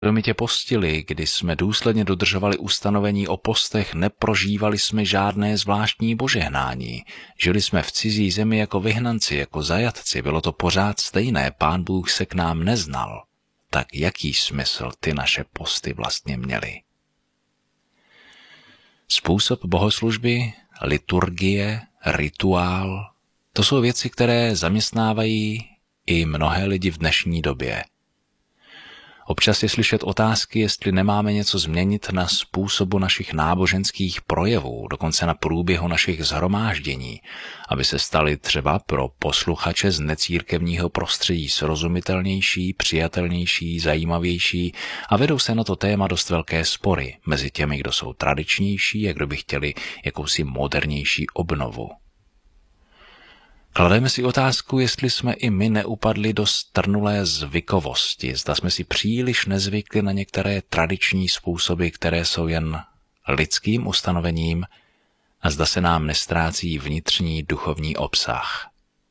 Svědomitě postili, kdy jsme důsledně dodržovali ustanovení o postech, neprožívali jsme žádné zvláštní požehnání. Žili jsme v cizí zemi jako vyhnanci, jako zajatci, bylo to pořád stejné, Pán Bůh se k nám neznal. Tak jaký smysl ty naše posty vlastně měly? Způsob bohoslužby, liturgie, rituál, to jsou věci, které zaměstnávají i mnohé lidi v dnešní době. Občas je slyšet otázky, jestli nemáme něco změnit na způsobu našich náboženských projevů, dokonce na průběhu našich shromáždění, aby se staly třeba pro posluchače z necírkevního prostředí srozumitelnější, přijatelnější, zajímavější a vedou se na to téma dost velké spory mezi těmi, kdo jsou tradičnější a kdo by chtěli jakousi modernější obnovu. Klademe si otázku, jestli jsme i my neupadli do strnulé zvykovosti, zda jsme si příliš nezvykli na některé tradiční způsoby, které jsou jen lidským ustanovením a zda se nám nestrácí vnitřní duchovní obsah.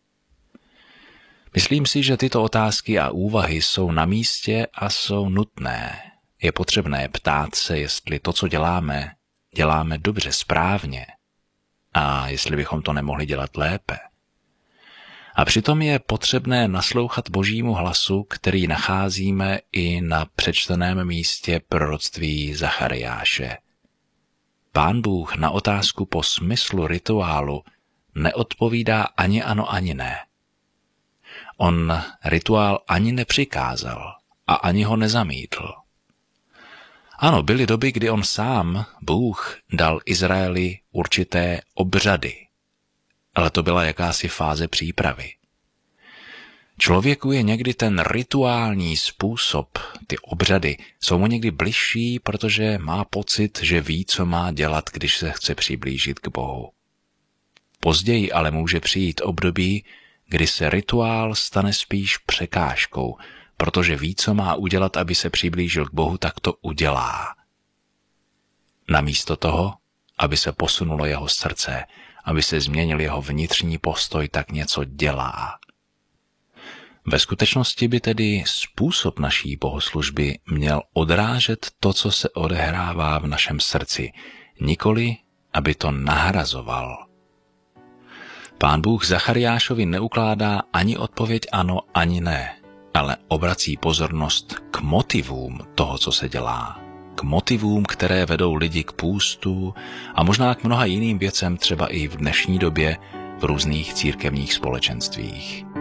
Myslím si, že tyto otázky a úvahy jsou na místě a jsou nutné. Je potřebné ptát se, jestli to, co děláme, děláme dobře, správně a jestli bychom to nemohli dělat lépe. A přitom je potřebné naslouchat Božímu hlasu, který nacházíme i na přečteném místě proroctví Zachariáše. Pán Bůh na otázku po smyslu rituálu neodpovídá ani ano, ani ne. On rituál ani nepřikázal a ani ho nezamítl. Ano, byly doby, kdy on sám, Bůh, dal Izraeli určité obřady, ale to byla jakási fáze přípravy. Člověku je někdy ten rituální způsob, ty obřady, jsou mu někdy bližší, protože má pocit, že ví, co má dělat, když se chce přiblížit k Bohu. Později ale může přijít období, kdy se rituál stane spíš překážkou, protože ví, co má udělat, aby se přiblížil k Bohu, tak to udělá. Namísto toho, aby se posunulo jeho srdce, aby se změnil jeho vnitřní postoj, tak něco dělá. Ve skutečnosti by tedy způsob naší bohoslužby měl odrážet to, co se odehrává v našem srdci, nikoli, aby to nahrazoval. Pán Bůh Zachariášovi neukládá ani odpověď ano, ani ne, ale obrací pozornost k motivům toho, co se dělá. K motivům, které vedou lidi k půstu a možná k mnoha jiným věcem, třeba i v dnešní době v různých církevních společenstvích.